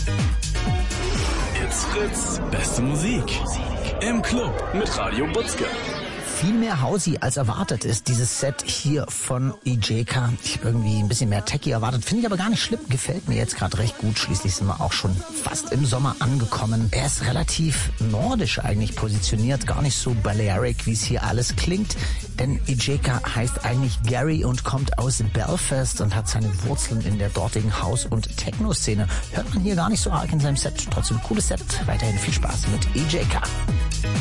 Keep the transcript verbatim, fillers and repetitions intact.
It's Fritz, beste Musik. Im Club mit Radio Butzke. Viel mehr Hausi als erwartet ist dieses Set hier von Ijeka. Ich habe irgendwie ein bisschen mehr Techie erwartet, finde ich aber gar nicht schlimm. Gefällt mir jetzt gerade recht gut. Schließlich sind wir auch schon fast im Sommer angekommen. Er ist relativ nordisch eigentlich positioniert, gar nicht so Balearic, wie es hier alles klingt. Denn Ijeka heißt eigentlich Gary und kommt aus Belfast und hat seine Wurzeln in der dortigen House- und Techno-Szene. Hört man hier gar nicht so arg in seinem Set. Trotzdem cooles Set. Weiterhin viel Spaß mit Ijeka.